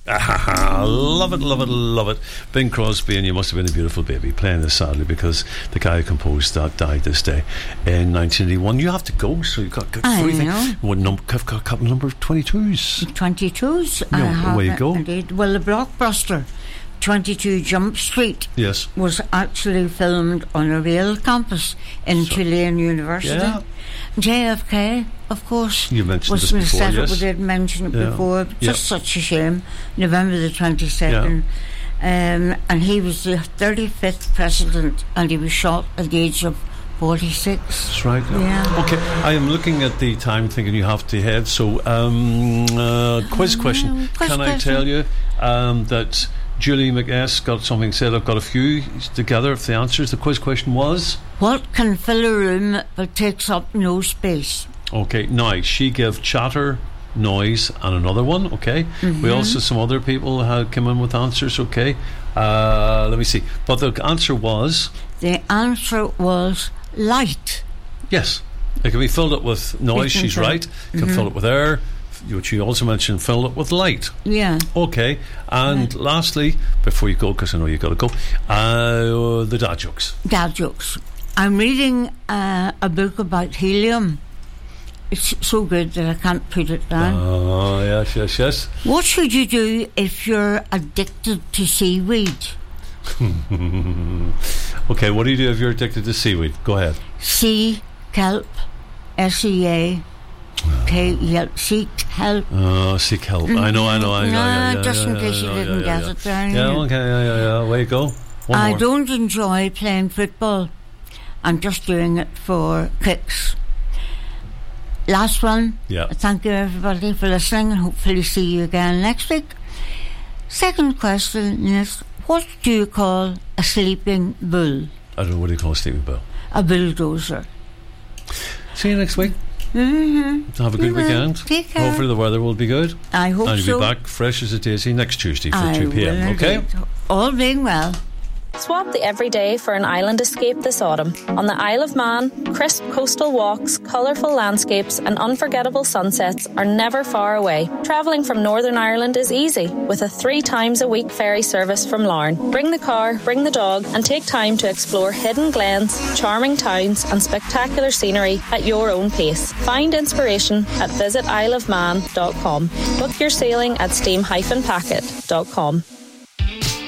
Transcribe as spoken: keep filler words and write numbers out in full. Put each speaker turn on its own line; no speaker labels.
Ah, love it, love it, love it. Bing Crosby and You Must Have Been a Beautiful Baby, playing this sadly because the guy who composed that died this day in nineteen eighty-one. You have to go, so you've got, got
I
three
know.
things. What number? I've got a couple number of twenty-twos.
twenty-twos.
No,
I have
away you go.
Indeed. Well, the blockbuster twenty-two Jump Street
Yes.
was actually filmed on a real campus in
So-
Chilean University.
Yeah.
J F K, of course,
You mentioned
was
this
the
before,
set up.
yes.
We did mention it
Yeah.
before.
Yeah.
Just such a shame. November the twenty-second. Um, and he was the thirty-fifth president, and he was shot at the age of forty-six.
That's right.
Yeah.
Okay, I am looking at the time thinking you have to head. So, um, uh, quiz question.
Um, quiz
Can I
question.
tell you um, that Julie McS got something said? I've got a few together. If the answers, the quiz question was.
What can fill a room but takes up no space?
Okay, now she gave chatter, noise, and another one. Okay,
Mm-hmm.
we also some other people had come in with answers. Okay, uh, let me see. But the answer was
The answer was light.
yes. It can be filled up with noise.
It can
She's
fill-
right. Can fill it with air. Which you also mentioned, fill it with light.
Yeah.
Okay, and lastly, before you go, because I know you've got to go, uh, the dad jokes.
Dad jokes. I'm reading uh, a book about helium. It's so good that I can't put it down.
Oh, yes, yes, yes.
What should you do if you're addicted to seaweed?
Okay, what do you do if you're addicted to seaweed? Go ahead.
Sea kelp. S E A K E L. Sea kelp.
Oh, seek help. I know, I know, I know.
Nah,
yeah, yeah,
just
yeah,
in
yeah,
case you
yeah,
didn't
yeah,
get
yeah.
it down.
Yeah, okay, yeah, yeah, yeah. Away you go. One
I
more.
don't enjoy playing football. I'm just doing it for kicks. Last one.
Yeah.
Thank you everybody for listening, and hopefully see you again next week. Second question is, what do you call a sleeping bull?
I don't know, what do you call a sleeping bull?
A bulldozer.
See you next week.
Mm-hmm.
Have a good
You will.
weekend.
Take care.
Hopefully the weather will be good.
I hope
And
so.
you'll be back fresh as a daisy next Tuesday for
I
two p.m.
will
Okay?
indeed. All being well.
Swap the everyday for an island escape this autumn. On the Isle of Man, crisp coastal walks, colourful landscapes and unforgettable sunsets are never far away. Travelling from Northern Ireland is easy with a three times a week ferry service from Larne. Bring the car, bring the dog and take time to explore hidden glens, charming towns and spectacular scenery at your own pace. Find inspiration at visit isle of man dot com. Book your sailing at steam dash packet dot com.